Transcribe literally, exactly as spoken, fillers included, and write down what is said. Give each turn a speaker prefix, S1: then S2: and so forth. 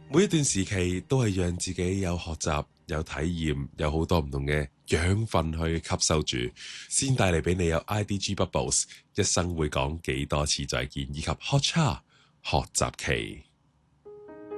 S1: 每一段時期都係讓自己有學習、有體驗、有好多唔同嘅養分去吸收住，先帶嚟俾你有 I D G Bubbles 一生會講幾多次再見，以及 Hot Cha 學習期。